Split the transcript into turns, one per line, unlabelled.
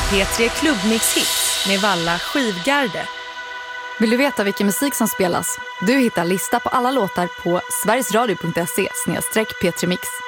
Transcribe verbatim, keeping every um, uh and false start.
P tre Klubbmix-hits med Valla Skivgarde.
Vill du veta vilken musik som spelas? Du hittar lista på alla låtar på sverigesradio punkt se slash p tre mix.